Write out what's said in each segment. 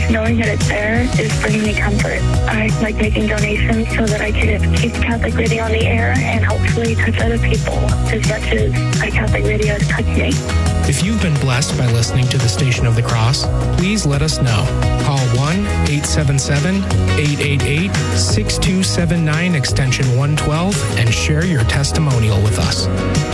just knowing that it's there is bringing me comfort. I like making donations so that I can keep Catholic Radio on the air and hopefully touch other people as much as Catholic Radio has touched me. If you've been blessed by listening to the Station of the Cross, please let us know. Call 1-877-888-6279 extension 112 and share your testimonial with us.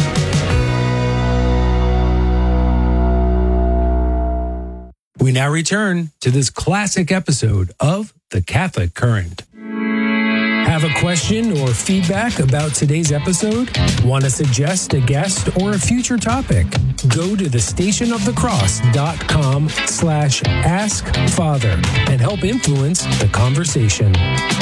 We now return to this classic episode of The Catholic Current. Have a question or feedback about today's episode? Want to suggest a guest or a future topic? Go to thestationofthecross.com/askfather and help influence the conversation.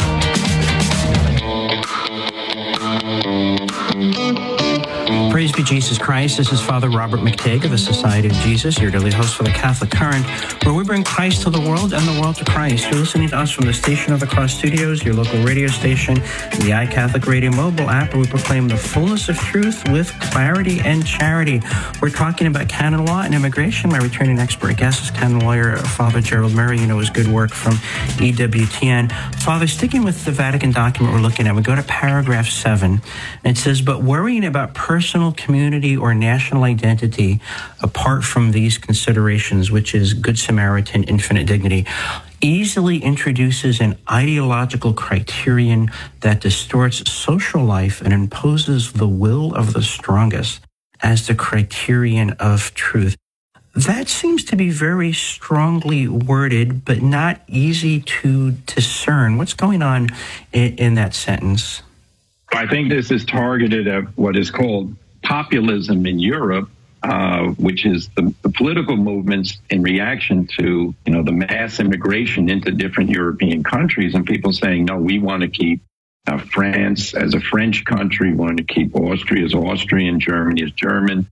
Praise be Jesus Christ. This is Father Robert McTague of the Society of Jesus, your daily host for the Catholic Current, where we bring Christ to the world and the world to Christ. You're listening to us from the Station of the Cross Studios, your local radio station, the iCatholic Radio mobile app, where we proclaim the fullness of truth with clarity and charity. We're talking about canon law and immigration. My returning expert guest is canon lawyer Father Gerald Murray. You know his good work from EWTN. Father, sticking with the Vatican document we're looking at, we go to paragraph 7. And it says, but worrying about personal, community, or national identity apart from these considerations, which is Good Samaritan, infinite dignity, easily introduces an ideological criterion that distorts social life and imposes the will of the strongest as the criterion of truth. That seems to be very strongly worded, but not easy to discern. What's going on in that sentence? I think this is targeted at what is called populism in Europe, which is the political movements in reaction to, the mass immigration into different European countries, and people saying, no, we want to keep France as a French country, we want to keep Austria as Austrian, Germany as German.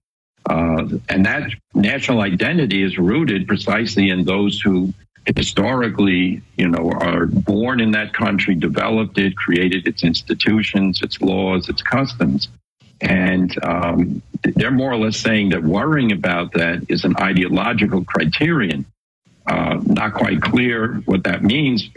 And that national identity is rooted precisely in those who historically, are born in that country, developed it, created its institutions, its laws, its customs. And they're more or less saying that worrying about that is an ideological criterion. Not quite clear what that means.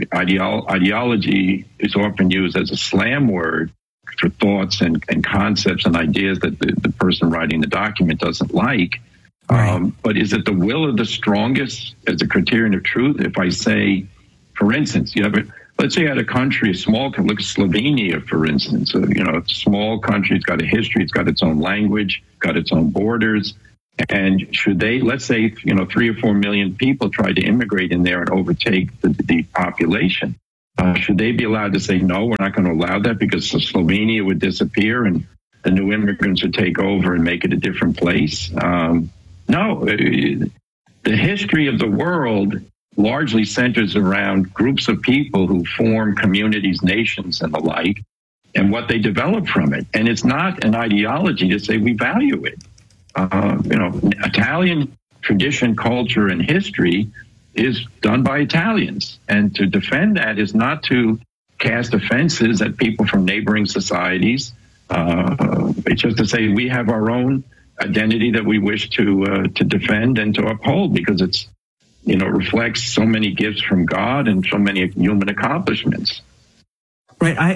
Ideology is often used as a slam word for thoughts and concepts and ideas that the person writing the document doesn't like. Right. But is it the will of the strongest as a criterion of truth? If I say, for instance, let's say you had a country, look at Slovenia, for instance, a small country, it's got a history, it's got its own language, got its own borders. And should they, let's say, 3 or 4 million people try to immigrate in there and overtake the population, should they be allowed to say, no, we're not going to allow that because Slovenia would disappear and the new immigrants would take over and make it a different place? No, the history of the world largely centers around groups of people who form communities, nations, and the like, and what they develop from it. And it's not an ideology to say we value it. Italian tradition, culture, and history is done by Italians. And to defend that is not to cast offenses at people from neighboring societies. It's just to say we have our own identity that we wish to defend and to uphold because it's, reflects so many gifts from God and so many human accomplishments. Right. I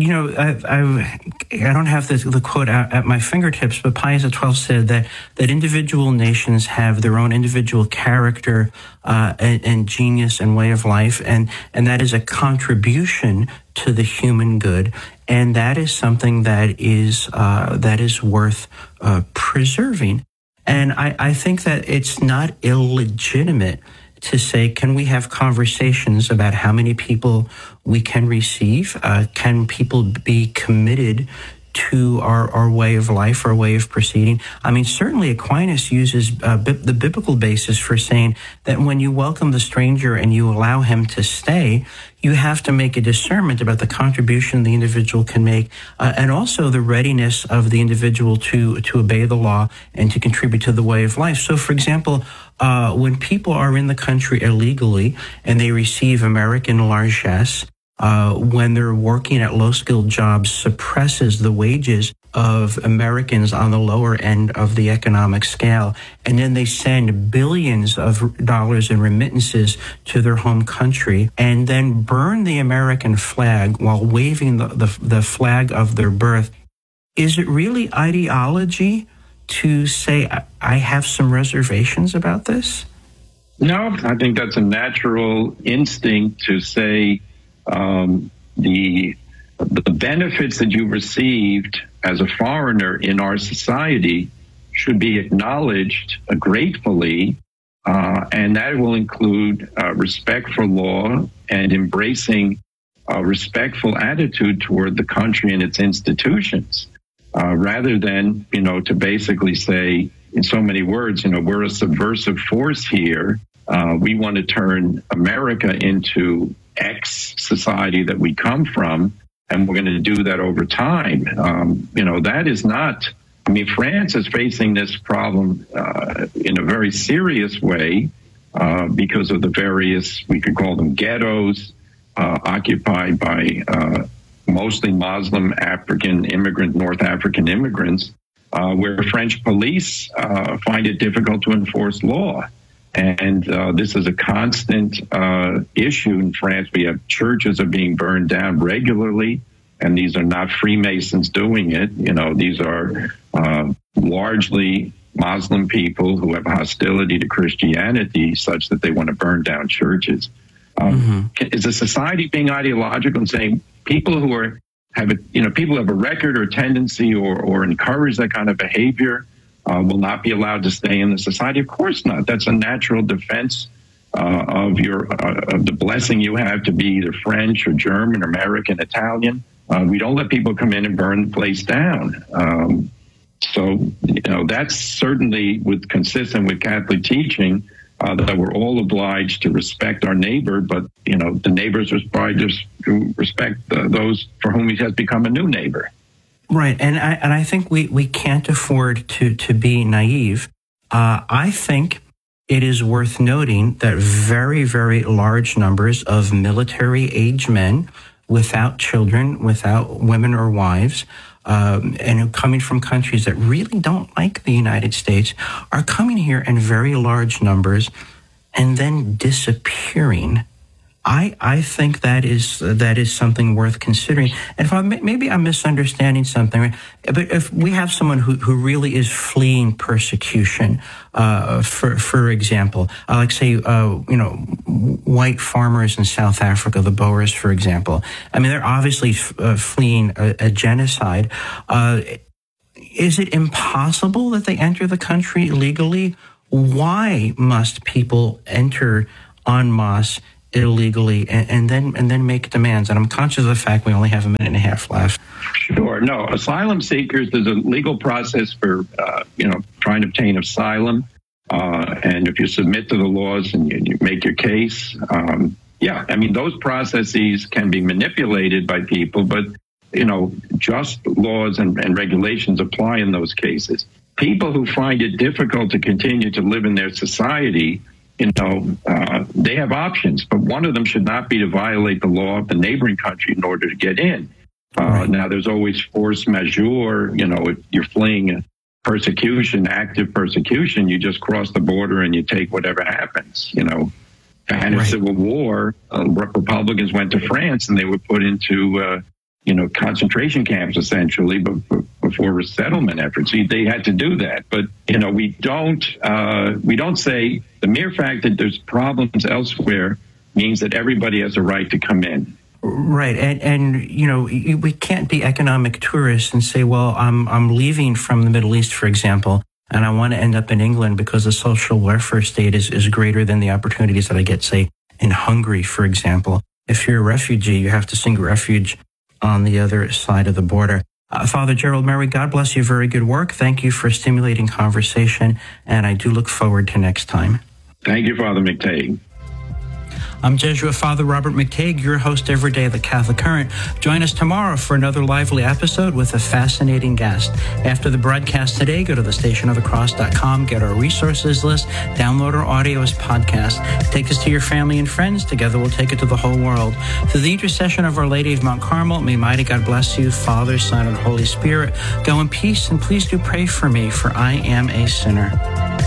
don't have the quote at my fingertips, but Pius XII said that individual nations have their own individual character and genius and way of life, and that is a contribution to the human good, and that is something that is worth preserving. And I think that it's not illegitimate to say, can we have conversations about how many people we can receive? Can people be committed to our way of life, our way of proceeding? I mean, certainly Aquinas uses the biblical basis for saying that when you welcome the stranger and you allow him to stay, you have to make a discernment about the contribution the individual can make, and also the readiness of the individual to obey the law and to contribute to the way of life. So, for example, when people are in the country illegally and they receive American largesse, when they're working at low-skilled jobs, suppresses the wages of Americans on the lower end of the economic scale, and then they send billions of dollars in remittances to their home country and then burn the American flag while waving the flag of their birth. Is it really ideology to say, I have some reservations about this? No, I think that's a natural instinct to say the benefits that you received as a foreigner in our society should be acknowledged gratefully, and that will include respect for law and embracing a respectful attitude toward the country and its institutions, rather than, to basically say, in so many words, we're a subversive force here. We want to turn America into X society that we come from, and we're going to do that over time. That is not, France is facing this problem in a very serious way because of the various, we could call them ghettos, occupied by mostly Muslim, North African immigrants, where French police find it difficult to enforce law. And this is a constant issue in France. We have churches are being burned down regularly, and these are not Freemasons doing it. These are largely Muslim people who have hostility to Christianity such that they want to burn down churches. Is a society being ideological and saying people who have a record or tendency or encourage that kind of behavior will not be allowed to stay in the society? Of course not. That's a natural defense of the blessing you have to be either French or German, or American, Italian. We don't let people come in and burn the place down. So that's certainly consistent with Catholic teaching that we're all obliged to respect our neighbor, but the neighbor's obliged to respect those for whom he has become a new neighbor. Right, and I think we can't afford to be naive. I think it is worth noting that very, very large numbers of military-age men without children, without women or wives, and coming from countries that really don't like the United States, are coming here in very large numbers and then disappearing. I think that is something worth considering. And maybe I'm misunderstanding something, but if we have someone who really is fleeing persecution, for example, like say, white farmers in South Africa, the Boers, for example. They're obviously fleeing a genocide. Is it impossible that they enter the country illegally? Why must people enter en masse illegally and then make demands? And I'm conscious of the fact we only have a minute and a half left. Sure. No, asylum seekers, there's a legal process for, trying to obtain asylum. And if you submit to the laws and you make your case, those processes can be manipulated by people, but, just laws and regulations apply in those cases. People who find it difficult to continue to live in their society, they have options, but one of them should not be to violate the law of the neighboring country in order to get in. Now, there's always force majeure. If you're fleeing persecution, active persecution, you just cross the border and you take whatever happens. Spanish Civil War, Republicans went to France and they were put into, concentration camps, essentially, but before resettlement efforts. They had to do that. But, we don't say the mere fact that there's problems elsewhere means that everybody has a right to come in. Right. And we can't be economic tourists and say, well, I'm leaving from the Middle East, for example, and I want to end up in England because the social welfare state is greater than the opportunities that I get, say, in Hungary, for example. If you're a refugee, you have to seek refuge on the other side of the border. Father Gerald Murray, God bless you. Very good work. Thank you for stimulating conversation, and I do look forward to next time. Thank you, Father McTague. I'm Jesuit Father Robert McTague, your host every day of the Catholic Current. Join us tomorrow for another lively episode with a fascinating guest. After the broadcast today, go to thestationofthecross.com, get our resources list, download our audio as podcast. Take this to your family and friends. Together we'll take it to the whole world. Through the intercession of Our Lady of Mount Carmel, may mighty God bless you, Father, Son, and Holy Spirit. Go in peace, and please do pray for me, for I am a sinner.